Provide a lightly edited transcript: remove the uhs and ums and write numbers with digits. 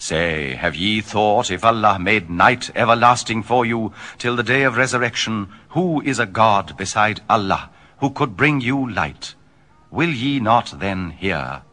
Say, have ye thought, if Allah made night everlasting for you till the day of resurrection, who is a God beside Allah, who could bring you light? Will ye not then hear?